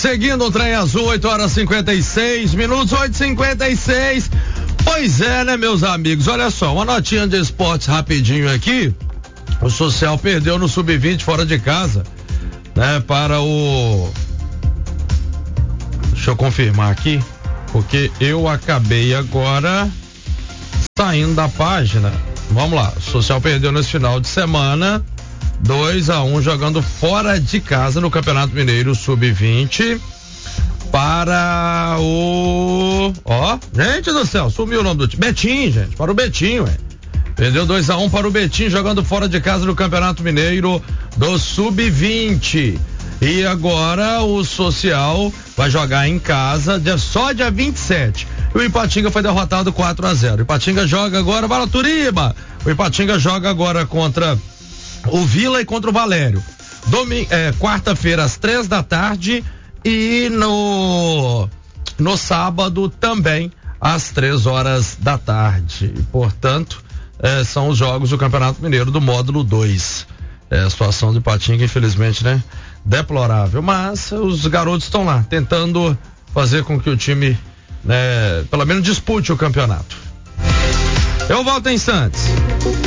Seguindo o trem azul, 8h56, 8h56. Pois é, né, meus amigos? Olha só, uma notinha de esportes rapidinho aqui. O Social perdeu no Sub-20 fora de casa, né, para o... Deixa eu confirmar aqui, porque eu acabei agora saindo da página. Vamos lá, o Social perdeu nesse final de semana 2-1, jogando fora de casa no Campeonato Mineiro Sub-20 para o... gente do céu, sumiu o nome do time. Betim, gente, para o Betim, ué. Perdeu 2-1 para o Betim, jogando fora de casa no Campeonato Mineiro do Sub-20. E agora o Social vai jogar em casa só dia 27. E o Ipatinga foi derrotado 4-0. O Ipatinga joga agora, vai lá, Turiba. O Ipatinga joga agora contra o Vila e contra o Valério. Quarta-feira às 3h e no sábado também às 3h. E, portanto, são os jogos do Campeonato Mineiro do módulo 2. A situação do Ipatinga, infelizmente, né? Deplorável, mas os garotos estão lá tentando fazer com que o time, né, pelo menos dispute o campeonato. Eu volto em instantes.